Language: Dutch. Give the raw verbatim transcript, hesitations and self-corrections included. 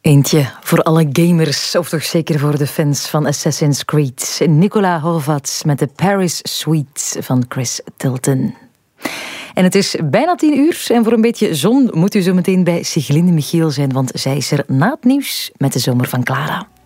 Eentje voor alle gamers, of toch zeker voor de fans van Assassin's Creed. Nicola Horvath met de Paris Suite van Chris Tilton. En het is bijna tien uur en voor een beetje zon moet u zo meteen bij Siglinde Michiel zijn, want zij is er na het nieuws met de zomer van Clara.